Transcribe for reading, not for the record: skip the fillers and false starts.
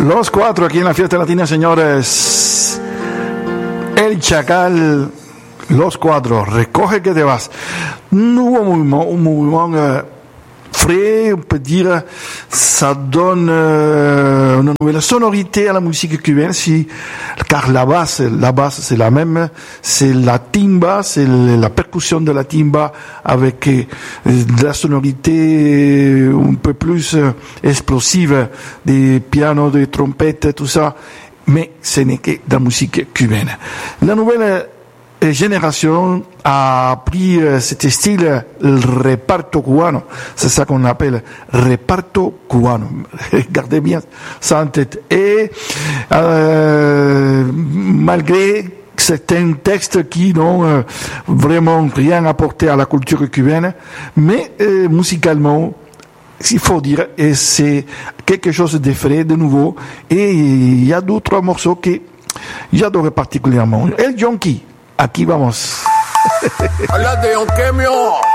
Los Cuatro aquí en la fiesta latina, señores. El Chacal, Los Cuatro, recoge que te vas. Nouveau mouvement frais, on peut dire, ça donne une nouvelle sonorité à la musique cubaine, car la basse c'est la même, c'est la timba, c'est la percussion de la timba avec de la sonorité un peu plus explosive des pianos, des trompettes, tout ça, mais ce n'est que de la musique cubaine. La nouvelle génération a pris cet style, le reparto cubano. C'est ça qu'on appelle reparto cubano. Gardez bien ça en tête. Et malgré certains textes qui n'ont vraiment rien apporté à la culture cubaine, mais musicalement, il faut dire, et c'est quelque chose de frais, de nouveau. Et il y a d'autres morceaux que j'adore particulièrement. El Yonki. Aquí vamos. Habla de Onquemio.